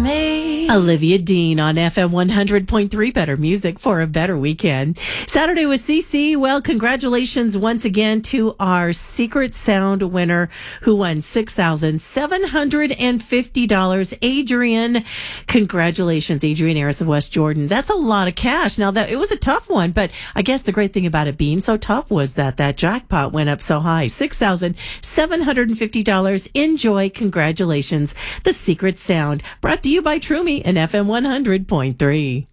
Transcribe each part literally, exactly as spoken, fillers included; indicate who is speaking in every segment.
Speaker 1: me.
Speaker 2: Olivia Dean on F M one hundred point three, Better Music for a Better Weekend. Saturday with C C. Well, congratulations once again to our Secret Sound winner who won six thousand seven hundred fifty dollars. Adrian, congratulations, Adrian Harris of West Jordan. That's a lot of cash. Now, that it was a tough one, but I guess the great thing about it being so tough was that that jackpot went up so high. six thousand seven hundred fifty dollars. Enjoy. Congratulations. The Secret Sound. Brought to you by Trumi and F M one hundred point three.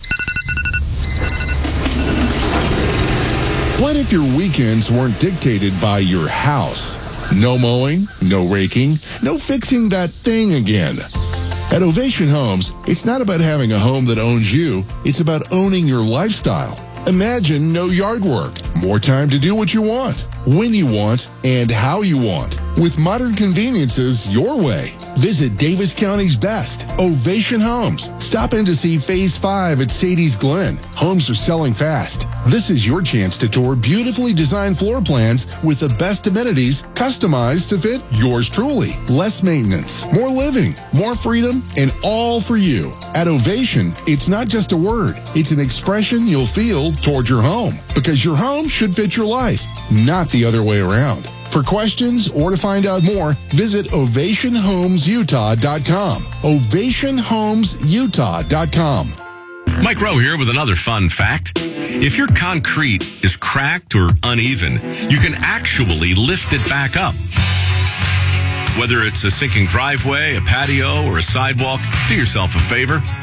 Speaker 3: What if your weekends weren't dictated by your house? No mowing, no raking, no fixing that thing again. At Ovation Homes, it's not about having a home that owns you. It's about owning your lifestyle. Imagine no yard work, more time to do what you want, when you want, and how you want, with modern conveniences your way. Visit Davis County's best, Ovation Homes. Stop in to see Phase five at Sadie's Glen. Homes are selling fast. This is your chance to tour beautifully designed floor plans with the best amenities customized to fit yours truly. Less maintenance, more living, more freedom, and all for you. At Ovation, it's not just a word. It's an expression you'll feel toward your home, because your home should fit your life, not the other way around. For questions or to find out more, visit ovation homes utah dot com. ovation homes utah dot com.
Speaker 4: Mike Rowe here with another fun fact. If your concrete is cracked or uneven, you can actually lift it back up. Whether it's a sinking driveway, a patio, or a sidewalk, do yourself a favor.